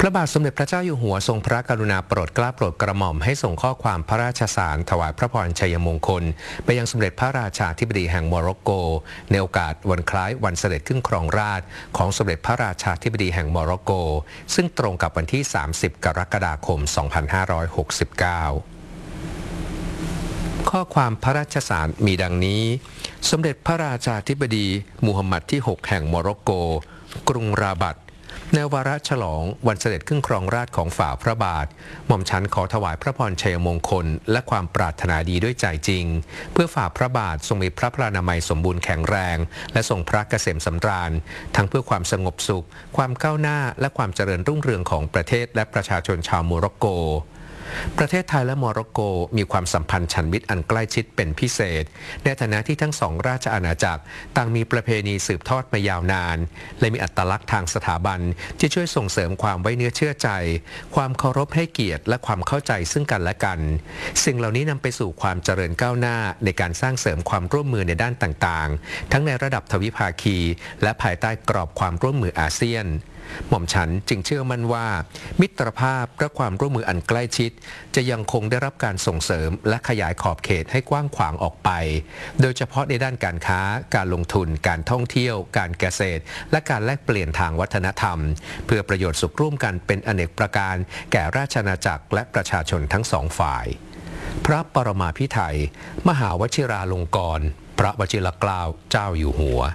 ระบาทสมเด็จพระเจ้าอยู่หัวทรงพระกรุณาโปรดเกล้าโปรดกระหม่อมให้ส่งข้อความพระราชสารถวายพระพรชัยมงคลไปยังสมเด็จพระราชาธิบดีแห่งโมร็อกโกในโอกาสวันคล้ายวันเสด็จขึ้นครองราชย์ของสมเด็จพระราชาธิบดีแห่งโมร็อกโกซึ่งตรงกับวันที่ 30 กรกฎาคม 2569 ข้อความพระราชสารมีดังนี้สมเด็จพระราชาธิบดีมูฮัมหมัดที่ 6 แห่งโมร็อกโกกรุงราบัตในวาระฉลองวันเสด็จขึ้นครองราชย์ของฝ่าพระบาทหม่อมฉันขอถวายพระพรชัยมงคลและความปรารถนาดีด้วยใจจริงเพื่อฝ่าพระบาททรงมีพระพลานามัยสมบูรณ์แข็งแรงและทรงพระเกษมสำราญทั้งเพื่อความสงบสุขความก้าวหน้าและความเจริญรุ่งเรืองของประเทศและประชาชนชาวโมร็อกโกประเทศไทยและโมร็อกโกมีความสัมพันธ์ฉันมิตรอันใกล้ชิดเป็นพิเศษในฐานะที่ทั้งสองราชอาณาจักรต่างมีประเพณีสืบทอดมายาวนานและมีอัตลักษณ์ทางสถาบันที่ช่วยส่งเสริมความไว้เนื้อเชื่อใจความเคารพให้เกียรติและความเข้าใจซึ่งกันและกันสิ่งเหล่านี้นำไปสู่ความเจริญก้าวหน้าในการสร้างเสริมความร่วมมือในด้านต่างๆทั้งในระดับทวิภาคีและภายใต้กรอบความร่วมมืออาเซียนหม่อมฉันจึงเชื่อมั่นว่ามิตรภาพและความร่วมมืออันใกล้ชิดจะยังคงได้รับการส่งเสริมและขยายขอบเขตให้กว้างขวางออกไปโดยเฉพาะในด้านการค้าการลงทุนการท่องเที่ยวการเกษตรและการแลกเปลี่ยนทางวัฒนธรรมเพื่อประโยชน์สุขร่วมกันเป็นอเนกประการแก่ราชอาณาจักรและประชาชนทั้งสองฝ่ายพระปรมาภิไธยมหาวชิราลงกรณ์พระวชิรเกล้าเจ้าอยู่หัว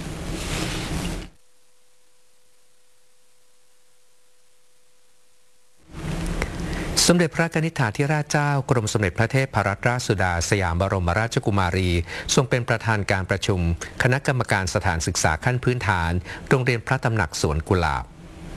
สมเด็จพระกนิษฐาธิราชเจ้ากรมสมเด็จพระเทพรัตนราชสุดาสยามบรมราชกุมารีทรงเป็นประธานการประชุมคณะกรรมการสถานศึกษาขั้นพื้นฐานโรงเรียนพระตำหนักสวนกุหลาบ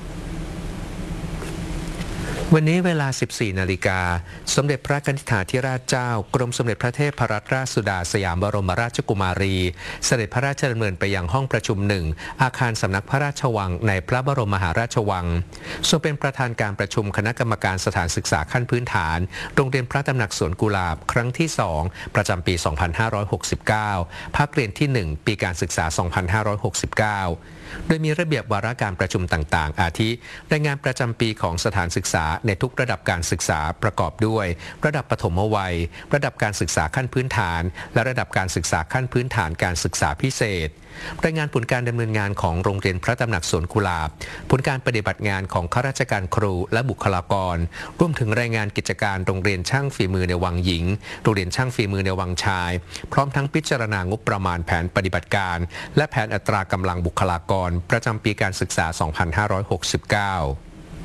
วันนี้เวลา 14 นาฬิกาสมเด็จพระกนิษฐาธิราชเจ้ากรมสมเด็จพระเทพรัตนราชสุดาสยามบรมราชกุมารีเสด็จพระราชดำเนินไปยังห้องประชุม1อาคารสำนักพระราชวังในพระบรมมหาราชวังทรงเป็นประธานการประชุมคณะกรรมการสถานศึกษาขั้นพื้นฐานโรงเรียนพระตำหนักสวนกุหลาบครั้งที่ 2 ประจำปี 2569 ภาคเรียนที่ 1 ปีการศึกษา 2569โดยมีระเบียบวาระการประชุมต่างๆอาทิรายงานประจำปีของสถานศึกษาในทุกระดับการศึกษาประกอบด้วยระดับปฐมวัยระดับการศึกษาขั้นพื้นฐานและระดับการศึกษาขั้นพื้นฐานการศึกษาพิเศษรายงานผลการดำเนินงานของโรงเรียนพระตำหนักสวนกุหลาบผลการปฏิบัติงานของข้าราชการครูและบุคลากรรวมถึงรายงานกิจการโรงเรียนช่างฝีมือในวังหญิงโรงเรียนช่างฝีมือในวังชายพร้อมทั้งพิจารณางบประมาณแผนปฏิบัติการและแผนอัตรากำลังบุคลากรประจำปีการศึกษา 2569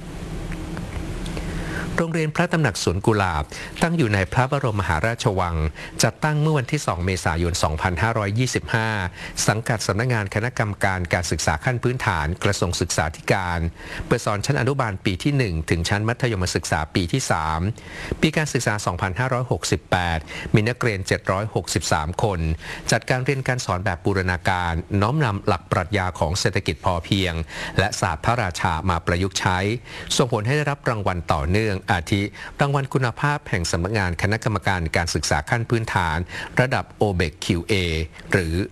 โรงเรียนพระตำหนักสวนกุหลาบตั้งอยู่ในพระบรมมหาราชวังจัดตั้งเมื่อวันที่ 2 เมษายน 2525 สังกัดสำนักงานคณะกรรมการการศึกษาขั้นพื้นฐานกระทรวงศึกษาธิการเปิดสอนชั้นอนุบาลปีที่ 1 ถึงชั้นมัธยมศึกษาปีที่ 3 ปีการศึกษา 2568 มีนักเรียน 763 คนจัดการเรียนการสอนแบบบูรณาการน้อมนำหลักปรัชญาของเศรษฐกิจพอเพียงและศาสตร์พระราชามาประยุกต์ใช้ส่งผลให้ได้รับรางวัลต่อเนื่องอาทิรางวัลคุณภาพแห่งสำนักงานคณะกรรมการการศึกษาขั้นพื้นฐานระดับ OBEC QA หรือ